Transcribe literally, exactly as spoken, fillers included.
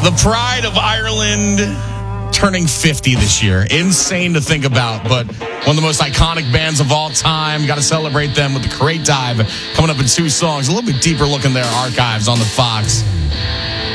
The pride of Ireland turning fifty this year. Insane to think about, but one of the most iconic bands of all time. Got to celebrate them with the Crate Dive coming up in two songs. A little bit deeper look in their archives on the Fox.